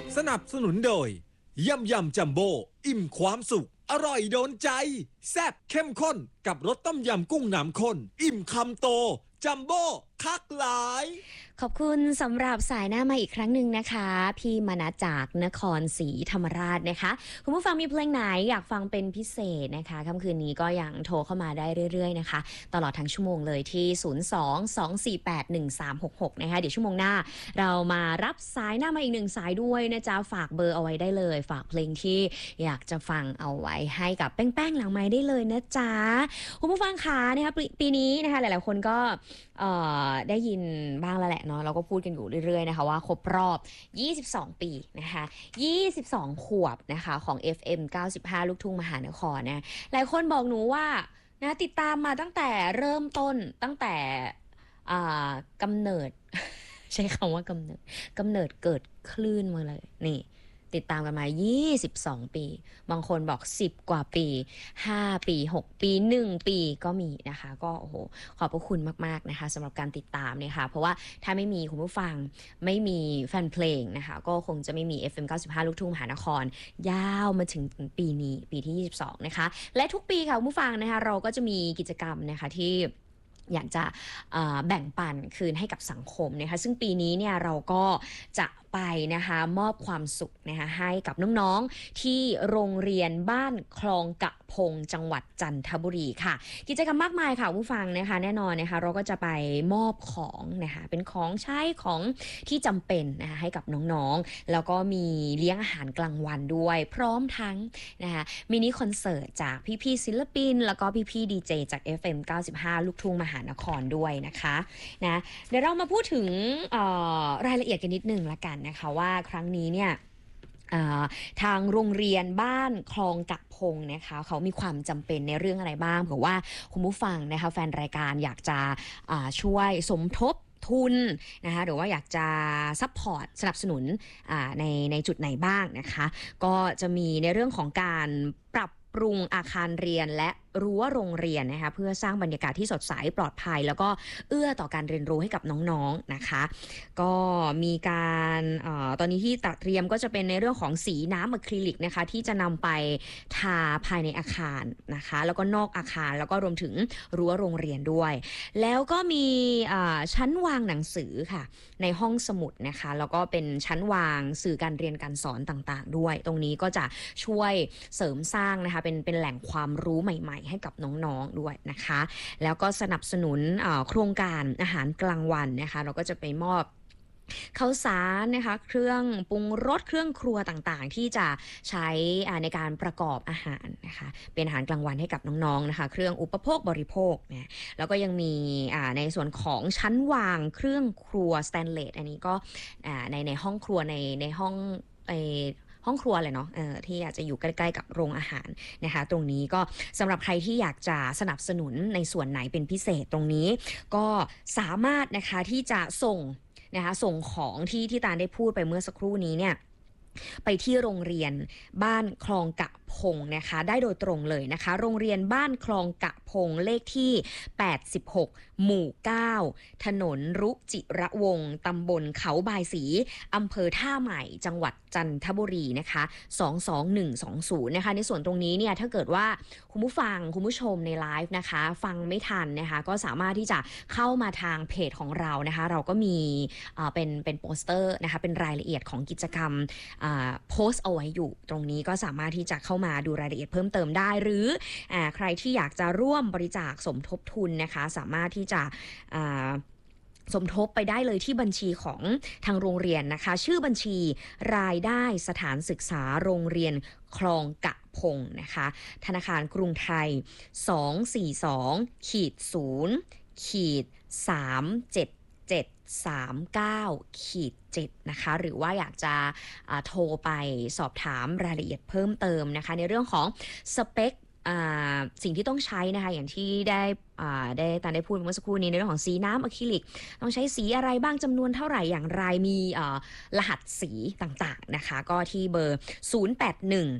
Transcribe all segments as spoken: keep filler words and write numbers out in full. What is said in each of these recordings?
สนับสนุนโดยยำยำจัมโบ้อิ่มความสุขอร่อยโดนใจแซ่บเข้มข้นกับรสต้มยำกุ้งน้ำข้นอิ่มคำโตจัมโบ้คักหลายขอบคุณสำหรับสายหน้ามาอีกครั้งหนึ่งนะคะพี่มนัสจากนครศรีธรรมราชนะคะคุณผู้ฟังมีเพลงไหนอยากฟังเป็นพิเศษนะคะค่ำคืนนี้ก็ยังโทรเข้ามาได้เรื่อยๆนะคะตลอดทั้งชั่วโมงเลยที่ศูนย์ สอง สอง สี่ แปด หนึ่ง สาม หก หกนะคะเดี๋ยวชั่วโมงหน้าเรามารับสายหน้ามาอีกหนึ่งสายด้วยนะจ๊ะฝากเบอร์เอาไว้ได้เลยฝากเพลงที่อยากจะฟังเอาไว้ให้กับแป้งๆหลังไม้ได้เลยนะจ๊ะคุณผู้ฟังคะนะคะปีนี้นะคะหลายๆคนก็ได้ยินบ้างแล้วแหละเนาะเราก็พูดกันอยู่เรื่อยๆนะคะว่าครบรอบยี่สิบสองปีนะคะยี่สิบสองขวบนะคะของ เอฟ เอ็ม เก้าสิบห้า ลูกทุ่งมหานครนะหลายคนบอกหนูว่านะติดตามมาตั้งแต่เริ่มต้นตั้งแต่กำเนิด ใช้คำว่ากำเนิดกำเนิดเกิดคลื่นมาเลยนี่ติดตามกันมายี่สิบสองปีบางคนบอกสิบกว่าปีห้าปีหกปีหนึ่งปีก็มีนะคะก็โอ้โหขอบพระคุณมากๆนะคะสำหรับการติดตามเนี่ยค่ะเพราะว่าถ้าไม่มีคุณผู้ฟังไม่มีแฟนเพลงนะคะก็คงจะไม่มี เอฟ เอ็ม เก้าสิบห้า ลูกทุ่งมหานครยาวมาถึงปีนี้ปีที่ยี่สิบสองนะคะและทุกปีค่ะคุณผู้ฟังนะคะเราก็จะมีกิจกรรมนะคะที่อยากจะแบ่งปันคืนให้กับสังคมนะคะซึ่งปีนี้เนี่ยเราก็จะไปนะคะมอบความสุขนะคะให้กับน้องๆที่โรงเรียนบ้านคลองกะพงจังหวัดจันทบุรีค่ะกิจกรรมมากมายค่ะผู้ฟังนะคะแน่นอนนะคะเราก็จะไปมอบของนะคะเป็นของใช้ของที่จำเป็นนะคะให้กับน้องๆแล้วก็มีเลี้ยงอาหารกลางวันด้วยพร้อมทั้งนะคะมินิคอนเสิร์ตจากพี่ๆศิลปินแล้วก็พี่ๆดีเจจาก เอฟ เอ็ม เก้าสิบห้า ลูกทุ่งมหานครด้วยนะคะนะเดี๋ยวเรามาพูดถึงรายละเอียดกันนิดนึงละกันนะคะว่าครั้งนี้เนี่ยทางโรงเรียนบ้านคลองกะพงนะคะเขามีความจำเป็นในเรื่องอะไรบ้างเผื่อว่าคุณผู้ฟังนะคะแฟนรายการอยากจะช่วยสมทบทุนนะคะหรือว่าอยากจะซัพพอร์ตสนับสนุนในในจุดไหนบ้างนะคะก็จะมีในเรื่องของการปรับปรุงอาคารเรียนและรั้วโรงเรียนนะคะเพื่อสร้างบรรยากาศที่สดใสปลอดภัยแล้วก็เอื้อต่อการเรียนรู้ให้กับน้องๆนะคะก็มีการเอ่อตอนนี้ที่ตัดเตรียมก็จะเป็นในเรื่องของสีน้ำอะคริลิกนะคะที่จะนำไปทาภายในอาคารนะคะแล้วก็นอกอาคารแล้วก็รวมถึงรั้วโรงเรียนด้วยแล้วก็มีชั้นวางหนังสือค่ะในห้องสมุดนะคะแล้วก็เป็นชั้นวางสื่อการเรียนการสอนต่างๆด้วยตรงนี้ก็จะช่วยเสริมสร้างนะคะเป็นเป็นแหล่งความรู้ใหม่ๆให้กับน้องๆด้วยนะคะแล้วก็สนับสนุนโครงการอาหารกลางวันนะคะเราก็จะไปมอบข้าวสารนะคะเครื่องปรุงรสเครื่องครัวต่างๆที่จะใช้ในการประกอบอาหารนะคะเป็นอาหารกลางวันให้กับน้องๆนะคะเครื่องอุปโภคบริโภคนะแล้วก็ยังมีในส่วนของชั้นวางเครื่องครัวสแตนเลสอันนี้ก็ในในห้องครัวในในห้องไอห้องครัวเลยเนาะที่อาจจะอยู่ใกล้ๆกับโรงอาหารนะคะตรงนี้ก็สำหรับใครที่อยากจะสนับสนุนในส่วนไหนเป็นพิเศษตรงนี้ก็สามารถนะคะที่จะส่งนะคะส่งของที่ที่ตาลได้พูดไปเมื่อสักครู่นี้เนี่ยไปที่โรงเรียนบ้านคลองกะพงนะคะได้โดยตรงเลยนะคะโรงเรียนบ้านคลองกะพงเลขที่แปดสิบหกหมู่เก้าถนนรุจิระวงศ์ตำบลเขาบายศรีอำเภอท่าใหม่จังหวัดจันทบุรีนะคะสองสองหนึ่งสองศูนย์นะคะในส่วนตรงนี้เนี่ยถ้าเกิดว่าคุณผู้ฟังคุณผู้ชมในไลฟ์นะคะฟังไม่ทันนะคะก็สามารถที่จะเข้ามาทางเพจของเรานะคะเราก็มีเป็นเป็นโปสเตอร์นะคะเป็นรายละเอียดของกิจกรรมโพสต์เอาไว้อยู่ตรงนี้ก็สามารถที่จะเข้ามาดูรายละเอียดเพิ่มเติมได้หรือใครที่อยากจะร่วมบริจาคสมทบทุนนะคะสามารถที่จะสมทบไปได้เลยที่บัญชีของทางโรงเรียนนะคะชื่อบัญชีรายได้สถานศึกษาโรงเรียนคลองกะพงนะคะธนาคารกรุงไทยสอง สี่ สอง ศูนย์ สาม เจ็ด เจ็ด สาม เก้า เจ็ดนะคะหรือว่าอยากจะโทรไปสอบถามรายละเอียดเพิ่มเติมนะคะในเรื่องของสเปคสิ่งที่ต้องใช้นะคะอย่างที่ได้ได้ตอนได้พูดเมื่อสักครู่นี้ในเรื่องของสีน้ำอะคริลิกต้องใช้สีอะไรบ้างจำนวนเท่าไหร่อย่างไรมีรหัสสีต่างๆนะคะก็ที่เบอร์ศูนย์ แปด หนึ่ง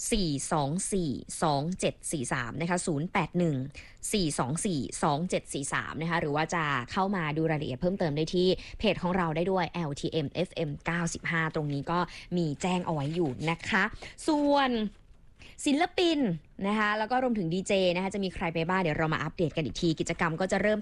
สี่ สอง สี่ สอง เจ็ด สี่ สามนะคะศูนย์ แปด หนึ่ง สี่ สอง สี่ สอง เจ็ด สี่ สามนะคะหรือว่าจะเข้ามาดูรายละเอียดเพิ่มเติมได้ที่เพจของเราได้ด้วย แอล ที เอ็ม เอฟ เอ็ม เก้าสิบห้า ตรงนี้ก็มีแจ้งเอาไว้อยู่นะคะส่วนศิลปินนะคะแล้วก็รวมถึงดีเจนะคะจะมีใครไปบ้างเดี๋ยวเรามาอัปเดตกันอีกทีกิจกรรมก็จะเริ่ม